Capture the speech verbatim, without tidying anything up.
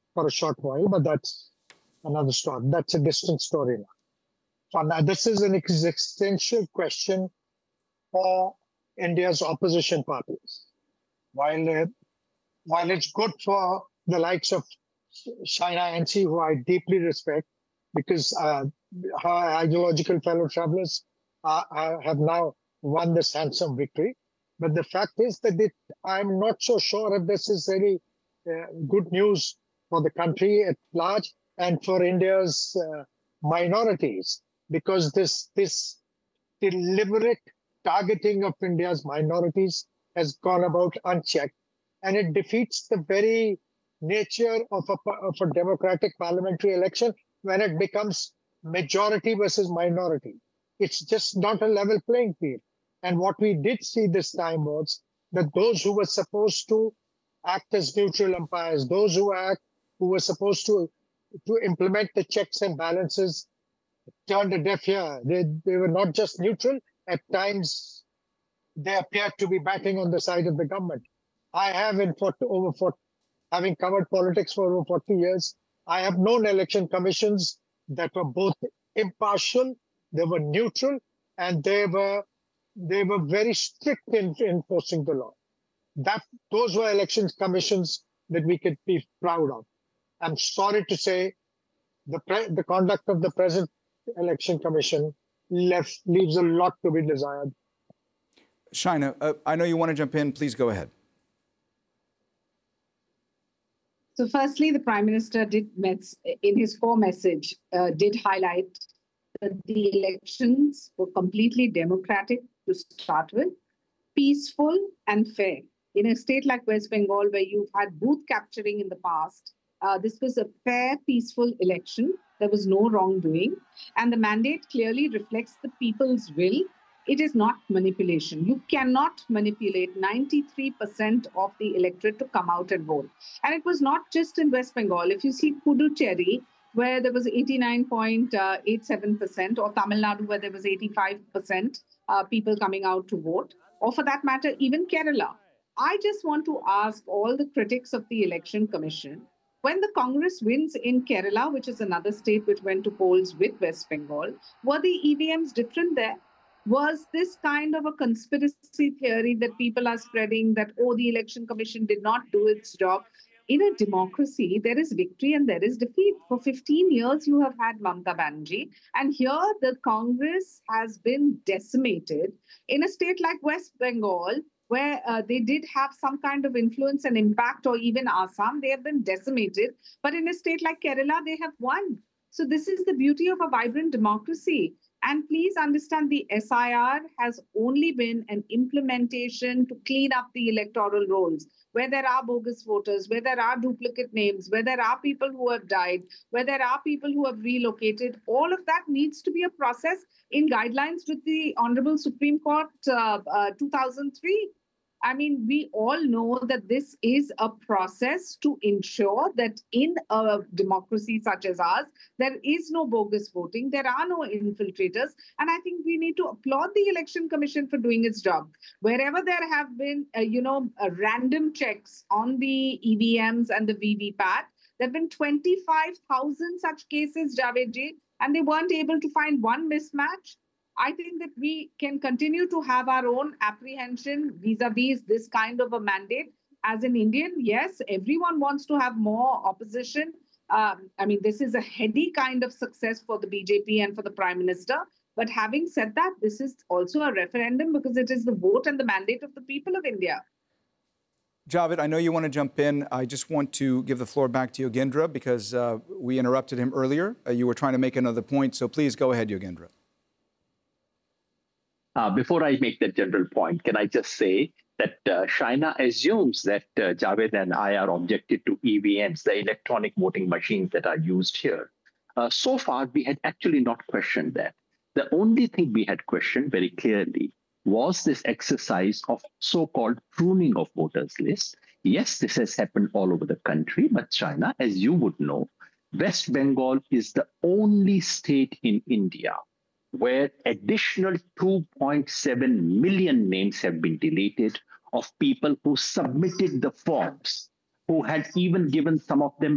for a short while, but that's another story. That's a distant story now. So now this is an existential question for India's opposition parties. While, uh, while it's good for the likes of Shaina Ansi, who I deeply respect, because uh, her ideological fellow travelers uh, uh, have now won this handsome victory. But the fact is that it, I'm not so sure if this is very uh, good news for the country at large and for India's uh, minorities, because this this deliberate targeting of India's minorities has gone about unchecked, and it defeats the very nature of a, of a democratic parliamentary election when it becomes majority versus minority. It's just not a level playing field. And what we did see this time was that those who were supposed to act as neutral umpires, those who act who were supposed to to implement the checks and balances, turned a deaf ear. They, they were not just neutral. At times, they appeared to be batting on the side of the government. I have, in for, over for, having covered politics for over forty years, I have known election commissions that were both impartial, they were neutral, and they were they were very strict in enforcing the law. That those were election commissions that we could be proud of. I'm sorry to say, the pre the conduct of the present election commission left leaves a lot to be desired. Shaina, uh, I know you want to jump in. Please go ahead. So firstly, the Prime Minister did, in his core message, uh, did highlight that the elections were completely democratic to start with, peaceful and fair. In a state like West Bengal, where you've had booth capturing in the past, uh, this was a fair, peaceful election. There was no wrongdoing. And the mandate clearly reflects the people's will. It is not manipulation. You cannot manipulate ninety-three percent of the electorate to come out and vote. And it was not just in West Bengal. If you see Puducherry, where there was eighty-nine point eight seven percent, or Tamil Nadu, where there was eighty-five percent uh, people coming out to vote, or for that matter, even Kerala. I just want to ask all the critics of the Election Commission, when the Congress wins in Kerala, which is another state which went to polls with West Bengal, were the E V Ms different there? Was this kind of a conspiracy theory that people are spreading that, oh, the Election Commission did not do its job? In a democracy, there is victory and there is defeat. For fifteen years, you have had Mamata Banerjee. And here, the Congress has been decimated. In a state like West Bengal, where uh, they did have some kind of influence and impact, or even Assam, they have been decimated. But in a state like Kerala, they have won. So this is the beauty of a vibrant democracy. And please understand, the S I R has only been an implementation to clean up the electoral rolls, where there are bogus voters, where there are duplicate names, where there are people who have died, where there are people who have relocated. All of that needs to be a process in guidelines with the Honorable Supreme Court uh, uh, two thousand three. I mean, we all know that this is a process to ensure that in a democracy such as ours, there is no bogus voting, there are no infiltrators. And I think we need to applaud the Election Commission for doing its job. Wherever there have been, uh, you know, uh, random checks on the E V Ms and the V V P A T, there have been twenty-five thousand such cases, Javed, and they weren't able to find one mismatch. I think that we can continue to have our own apprehension vis-a-vis this kind of a mandate. As an Indian, yes, everyone wants to have more opposition. Um, I mean, this is a heady kind of success for the B J P and for the Prime Minister. But having said that, this is also a referendum because it is the vote and the mandate of the people of India. Javed, I know you want to jump in. I just want to give the floor back to Yogendra because uh, we interrupted him earlier. Uh, you were trying to make another point, so please go ahead, Yogendra. Uh, before I make that general point, can I just say that uh, Shaina assumes that uh, Javed and I are objected to E V Ms, the electronic voting machines that are used here. Uh, so far, we had actually not questioned that. The only thing we had questioned very clearly was this exercise of so-called pruning of voters' lists. Yes, this has happened all over the country, but Shaina, as you would know, West Bengal is the only state in India where additional two point seven million names have been deleted of people who submitted the forms, who had even given some of them